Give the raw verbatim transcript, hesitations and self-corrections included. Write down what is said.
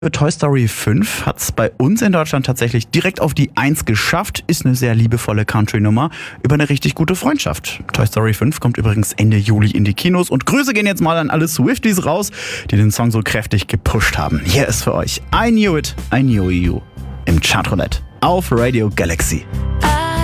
Toy Story fünf hat es bei uns in Deutschland tatsächlich direkt auf die eins geschafft. Ist eine sehr liebevolle Country-Nummer über eine richtig gute Freundschaft. Toy Story fünf kommt übrigens Ende Juli in die Kinos. Und Grüße gehen jetzt mal an alle Swifties raus, die den Song so kräftig gepusht haben. Hier ist für euch I Knew It, I Knew You im Chartroulette auf Radio Galaxy.